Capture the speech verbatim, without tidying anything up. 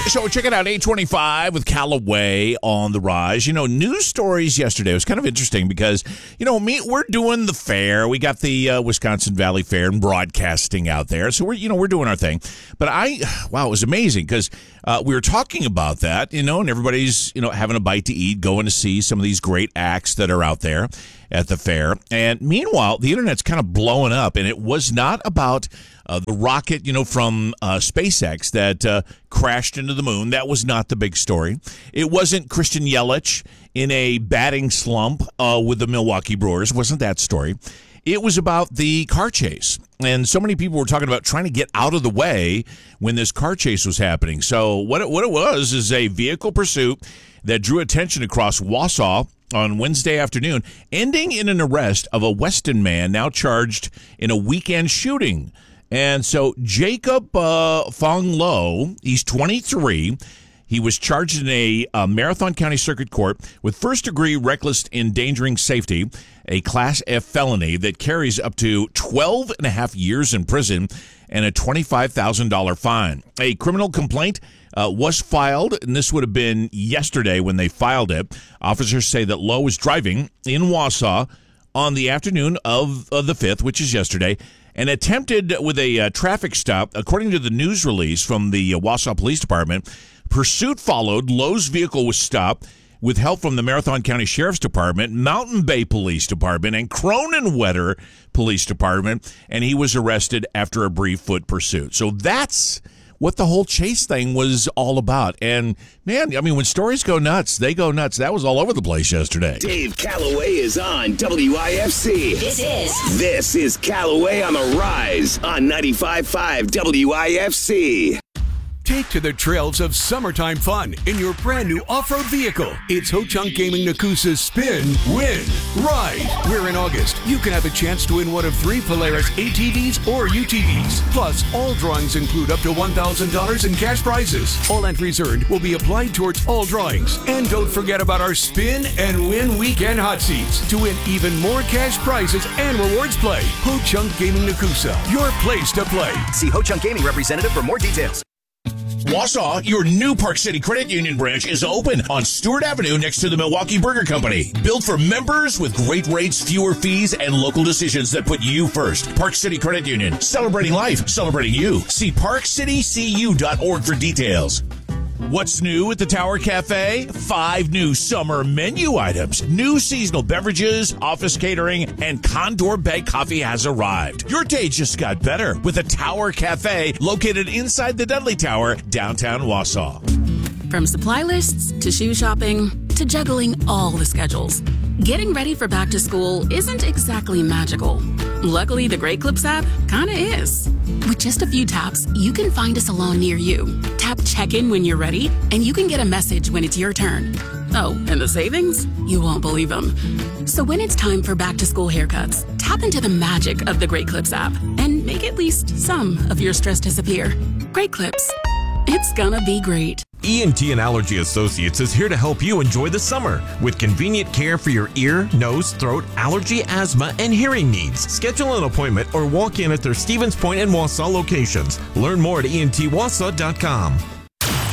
So check it out, eight twenty-five with Callaway on the rise. You know, news stories yesterday was kind of interesting because, you know, me, we're doing the fair. We got the uh, Wisconsin Valley Fair and broadcasting out there. So we're, you know, we're doing our thing. But I, wow, it was amazing because uh, we were talking about that, you know, and everybody's, you know, having a bite to eat, going to see some of these great acts that are out there at the fair. And meanwhile, the internet's kind of blowing up, and it was not about uh, the rocket, you know, from uh, SpaceX that uh, crashed into the moon. That was not the big story. It wasn't Christian Yelich in a batting slump uh, with the Milwaukee Brewers. Wasn't that story. It was about the car chase. And so many people were talking about trying to get out of the way when this car chase was happening. So what it, what it was is a vehicle pursuit that drew attention across Wausau on Wednesday afternoon, ending in an arrest of a Weston man now charged in a weekend shooting. And so Jacob uh, Fong Lo, he's twenty-three. He was charged in a uh, Marathon County Circuit Court with first-degree reckless endangering safety, a Class F felony that carries up to twelve and a half years in prison and a twenty-five thousand dollars fine. A criminal complaint uh, was filed, and this would have been yesterday when they filed it. Officers say that Lowe was driving in Wausau on the afternoon of, of the fifth, which is yesterday, and attempted with a uh, traffic stop. According to the news release from the uh, Wausau Police Department, pursuit followed. Lowe's vehicle was stopped with help from the Marathon County Sheriff's Department, Mountain Bay Police Department, and Cronenwether Police Department, and he was arrested after a brief foot pursuit. So that's what the whole chase thing was all about. And, man, I mean, when stories go nuts, they go nuts. That was all over the place yesterday. Dave Calloway is on W I F C. This is. This is Calloway on the Rise on ninety-five point five W I F C. Take to the trails of summertime fun in your brand new off-road vehicle. It's Ho-Chunk Gaming Nakusa's Spin, Win, Ride. Where in August, you can have a chance to win one of three Polaris A T Vs or U T Vs. Plus, all drawings include up to one thousand dollars in cash prizes. All entries earned will be applied towards all drawings. And don't forget about our Spin and Win Weekend Hot Seats to win even more cash prizes and rewards play. Ho-Chunk Gaming Nakusa, your place to play. See Ho-Chunk Gaming representative for more details. Wausau, your new Park City Credit Union branch is open on Stewart Avenue next to the Milwaukee Burger Company. Built for members with great rates, fewer fees, and local decisions that put you first. Park City Credit Union, celebrating life, celebrating you. See park city c u dot org for details. What's new at the Tower Cafe? Five new summer menu items. New seasonal beverages, office catering, and Condor Bag Coffee has arrived. Your day just got better with the Tower Cafe located inside the Dudley Tower, downtown Wausau. From supply lists to shoe shopping to juggling all the schedules, getting ready for back to school isn't exactly magical. Luckily, the Great Clips app kinda is. With just a few taps, you can find a salon near you. Tap check-in when you're ready, and you can get a message when it's your turn. Oh, and the savings? You won't believe them. So when it's time for back-to-school haircuts, tap into the magic of the Great Clips app and make at least some of your stress disappear. Great Clips. It's gonna be great. E N T and Allergy Associates is here to help you enjoy the summer with convenient care for your ear, nose, throat, allergy, asthma, and hearing needs. Schedule an appointment or walk in at their Stevens Point and Wausau locations. Learn more at E N T Wausau dot com.